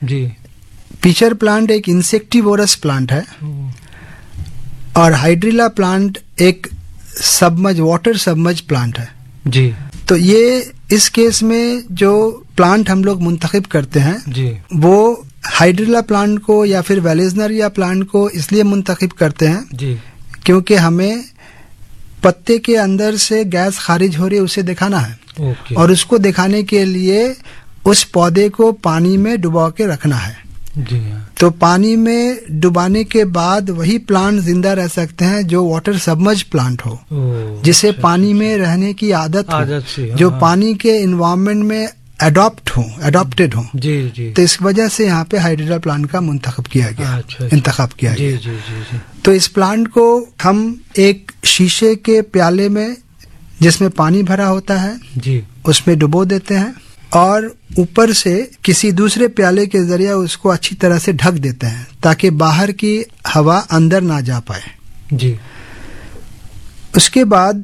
جی. پیچر plant ایک انسیکٹیورس plant ہے اور ہائیڈریلا پلانٹ ایک واٹر سبمرج پلانٹ ہے. جی. تو یہ اس کیس میں جو پلانٹ ہم لوگ منتخب کرتے ہیں جی. وہ ہائیڈریلا پلانٹ کو یا پھر ویلیزنریا پلانٹ کو اس لیے منتخب کرتے ہیں جی. کیونکہ ہمیں پتے کے اندر سے گیس خارج ہو رہی ہے اسے دکھانا ہے. اوکے. اور اس کو دکھانے کے لیے اس پودے کو پانی میں ڈبا کے رکھنا ہے. جی. تو پانی میں ڈبانے کے بعد وہی پلانٹ زندہ رہ سکتے ہیں جو واٹر سبمرج پلانٹ ہو, جسے پانی میں رہنے کی عادت ہو, جو پانی کے انوائرمنٹ میں اڈاپٹیڈ ہوں. جی. جی. تو اس وجہ سے یہاں پہ ہائیڈریلا پلانٹ کا انتخاب کیا گیا. جی. جی. جی. تو اس پلانٹ کو ہم ایک شیشے کے پیالے میں جس میں پانی بھرا ہوتا ہے جی اس میں ڈبو دیتے ہیں اور اوپر سے کسی دوسرے پیالے کے ذریعے اس کو اچھی طرح سے ڈھک دیتے ہیں تاکہ باہر کی ہوا اندر نہ جا پائے. جی. اس کے بعد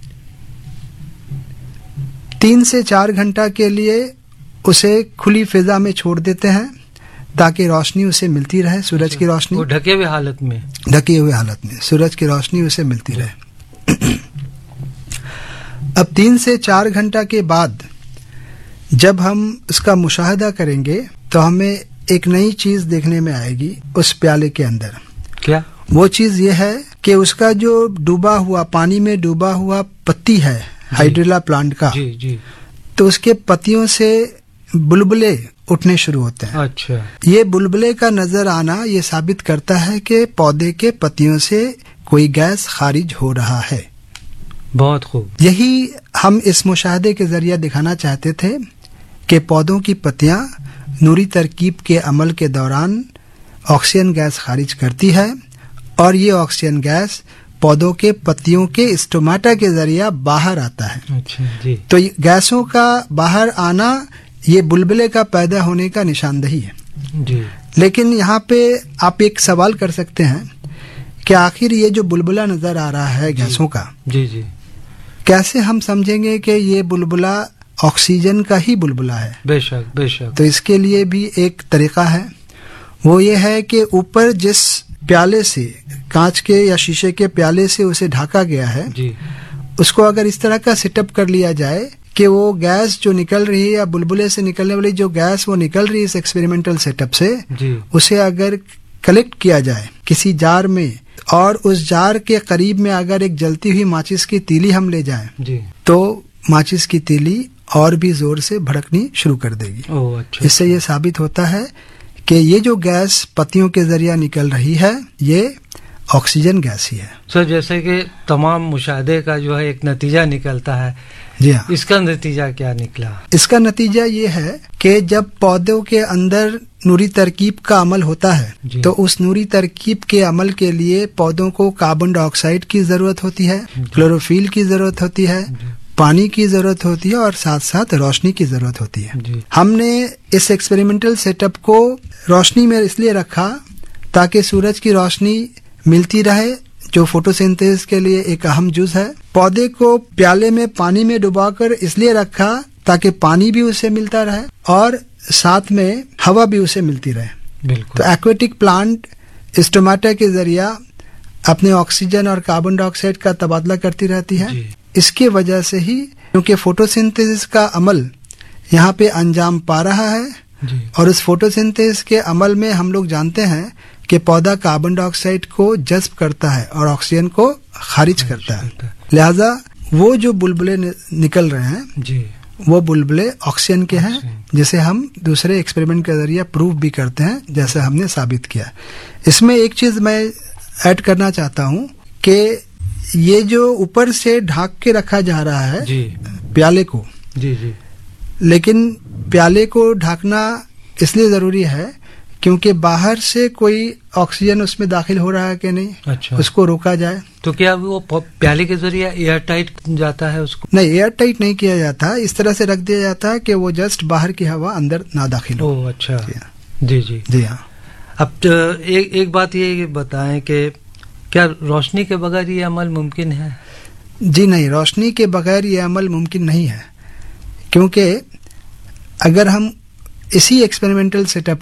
3 سے 4 گھنٹہ کے لیے اسے کھلی فضا میں چھوڑ دیتے ہیں تاکہ روشنی اسے ملتی رہے, سورج کی روشنی, وہ ڈھکے ہوئے حالت میں سورج کی روشنی اسے ملتی رہے. اب 3 سے 4 گھنٹہ کے بعد جب ہم اس کا مشاہدہ کریں گے تو ہمیں ایک نئی چیز دیکھنے میں آئے گی اس پیالے کے اندر. کیا وہ چیز؟ یہ ہے کہ اس کا جو ڈوبا ہوا پانی میں ڈوبا ہوا پتی ہے ہائیڈریلا پلانٹ کا, جی جی, تو اس کے پتیوں سے بلبلے اٹھنے شروع ہوتے ہیں. اچھا. یہ بلبلے کا نظر آنا یہ ثابت کرتا ہے کہ پودے کے پتیوں سے کوئی گیس خارج ہو رہا ہے. بہت خوب. یہی ہم اس مشاہدے کے ذریعے دکھانا چاہتے تھے کہ پودوں کی پتیاں نوری ترکیب کے عمل کے دوران آکسیجن گیس خارج کرتی ہے اور یہ آکسیجن گیس پودوں کے پتیوں کے اسٹومیٹا کے ذریعے باہر آتا ہے. اچھا جی. تو گیسوں کا باہر آنا یہ بلبلے کا پیدا ہونے کا نشاندہی ہے. جی. لیکن یہاں پہ آپ ایک سوال کر سکتے ہیں کہ آخر یہ جو بلبلا نظر آ رہا ہے گیسوں کا, جی جی, کیسے ہم سمجھیں گے کہ یہ بلبلا آکسیجن کا ہی بلبلا ہے؟ بے شک بے شک. تو اس کے لیے بھی ایک طریقہ ہے, وہ یہ ہے کہ اوپر جس پیالے سے, کانچ کے یا شیشے کے پیالے سے اسے ڈھاکا گیا ہے, جی, اس کو اگر اس طرح کا سیٹ اپ کر لیا جائے کہ وہ گیس جو نکل رہی ہے یا بلبلے سے نکلنے والی جو گیس وہ نکل رہی ہے اس ایکسپیریمنٹل سیٹ اپ سے, جی, اسے اگر کلیکٹ کیا جائے کسی جار میں اور اس جار کے قریب میں اگر ایک جلتی ہوئی ماچس کی تیلی ہم لے جائیں, جی, تو ماچس کی تیلی اور بھی زور سے بھڑکنی شروع کر دے گی. اچھا. اس سے یہ ثابت ہوتا ہے کہ یہ جو گیس پتیوں کے ذریعہ نکل رہی ہے یہ آکسیجن گیس ہی ہے. سر جیسے کہ تمام مشاہدے کا جو ہے ایک نتیجہ نکلتا ہے, جی ہاں, اس کا نتیجہ کیا نکلا؟ اس کا نتیجہ یہ ہے کہ جب پودوں کے اندر نوری ترکیب کا عمل ہوتا ہے, جی, تو اس نوری ترکیب کے عمل کے لیے پودوں کو کاربن ڈائی آکسائڈ کی ضرورت ہوتی ہے, جی, کلوروفل کی ضرورت ہوتی ہے, جی, پانی کی ضرورت ہوتی ہے اور ساتھ ساتھ روشنی کی ضرورت ہوتی ہے. جی. ہم نے اس ایکسپیریمنٹل سیٹ اپ کو روشنی میں اس لیے رکھا تاکہ سورج کی روشنی ملتی رہے جو فوٹوسینتھیسس کے لیے ایک اہم جز ہے. پودے کو پیالے میں پانی میں ڈبا کر اس لیے رکھا تاکہ پانی بھی اسے ملتا رہے اور ساتھ میں ہوا بھی اسے ملتی رہے. بالکل. تو ایکویٹک پلانٹ اسٹومیٹا کے ذریعہ اپنے آکسیجن اور کاربن ڈائی آکسائڈ کا تبادلہ کرتی رہتی ہے. جی. اس کی وجہ سے ہی کیونکہ فوٹوسنتھیسس کا عمل یہاں پہ انجام پا رہا ہے, جی, اور اس فوٹوسنتھیسس کے عمل میں ہم لوگ جانتے ہیں کہ پودا کاربن ڈائی آکسائڈ کو جذب کرتا ہے اور آکسیجن کو خارج کرتا ہے. لہذا وہ جو بلبلے نکل رہے ہیں, جی, وہ بلبلے آکسیجن کے ہیں, جسے ہم دوسرے ایکسپیریمنٹ کے ذریعے پروف بھی کرتے ہیں جیسے ہم نے ثابت کیا. اس میں ایک چیز میں ایڈ کرنا چاہتا ہوں کہ یہ جو اوپر سے ڈھانک کے رکھا جا رہا ہے, جی, پیالے کو, جی, جی, لیکن پیالے کو ڈھانکنا اس لیے ضروری ہے کیونکہ باہر سے کوئی آکسیجن اس میں داخل ہو رہا ہے کہ نہیں, اچھا, اس کو روکا جائے. تو کیا وہ پیالے کے ذریعے ایئر ٹائٹ جاتا ہے اس کو؟ نہیں, ایئر ٹائٹ نہیں کیا جاتا, اس طرح سے رکھ دیا جاتا ہے کہ وہ جسٹ باہر کی ہوا اندر نہ داخل ہو. اچھا, جی جی جی ہاں. اب ایک بات یہ بتائیں کہ کیا روشنی کے بغیر یہ عمل ممکن ہے؟ جی نہیں, روشنی کے بغیر یہ عمل ممکن نہیں ہے, کیونکہ اگر ہم اسی ایکسپیریمنٹل سیٹ اپ